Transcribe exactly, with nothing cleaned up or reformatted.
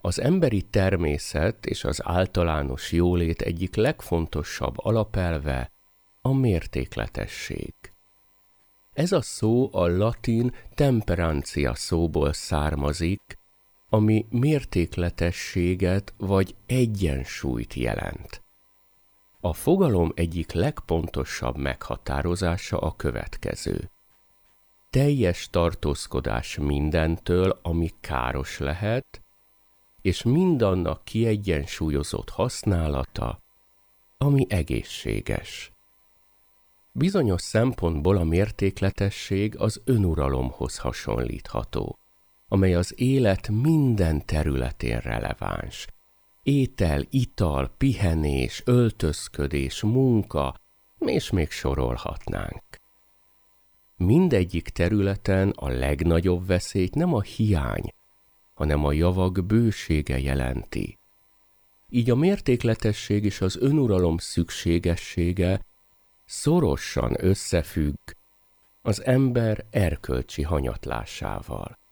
Az emberi természet és az általános jólét egyik legfontosabb alapelve a mértékletesség. Ez a szó a latin temperancia szóból származik, ami mértékletességet vagy egyensúlyt jelent. A fogalom egyik legpontosabb meghatározása a következő. Teljes tartózkodás mindentől, ami káros lehet, és mindannak kiegyensúlyozott használata, ami egészséges. Bizonyos szempontból a mértékletesség az önuralomhoz hasonlítható, amely az élet minden területén releváns. Étel, ital, pihenés, öltözködés, munka, és még sorolhatnánk. Mindegyik területen a legnagyobb veszélyt nem a hiány, hanem a javak bősége jelenti. Így a mértékletesség és az önuralom szükségessége szorosan összefügg az ember erkölcsi hanyatlásával.